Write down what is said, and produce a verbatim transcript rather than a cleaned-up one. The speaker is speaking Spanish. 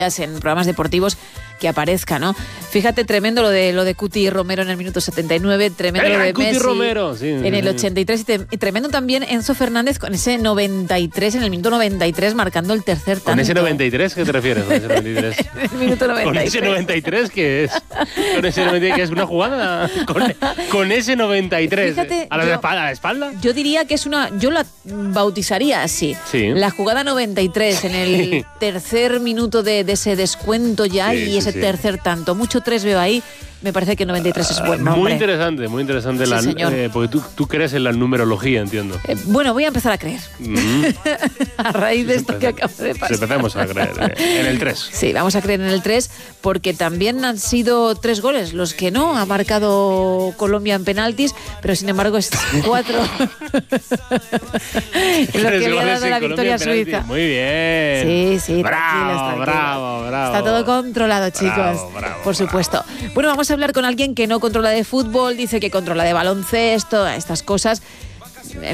en programas deportivos que aparezca, ¿no? Fíjate, tremendo lo de lo de Cuti Romero en el minuto setenta y nueve, tremendo ¡Eh, lo de Cuti Messi Romero! Sí, en el sí. ochenta y tres y, te, y tremendo también Enzo Fernández con ese noventa y tres, en el minuto noventa y tres, marcando el tercer tanto. ¿Con ese noventa y tres qué te refieres? ¿Con ese noventa y tres? el minuto noventa y tres. ¿Con ese noventa y tres qué es? ¿Con ese noventa y tres qué es? ¿Una jugada? Con, con ese noventa y tres. Fíjate, ¿A la, yo- espalda, ¿A la espalda? Yo diría que es una... Yo la bautizaría así. Sí. La jugada noventa y tres, en el tercer minuto de, de ese descuento ya, Sí, y sí, ese sí. tercer tanto. Mucho tres veo ahí. Me parece que noventa y tres es buen nombre. Muy interesante, muy interesante. Sí, la, señor. eh, porque tú, tú crees en la numerología, entiendo. Eh, bueno, voy a empezar a creer. Mm. A raíz de esto que acaba de Sí, pasar. empecemos a creer eh, en el tres. Sí, vamos a creer en el tres, porque también han sido tres goles los que no ha marcado Colombia en penaltis, pero sin embargo es cuatro en lo que le ha dado la victoria a Suiza. Muy bien. Sí, sí, bravo, tranquilos, tranquilos. bravo, bravo. Está todo controlado, chicos. Bravo, bravo, por supuesto. Bueno, vamos a hablar con alguien que no controla de fútbol, dice que controla de baloncesto, estas cosas.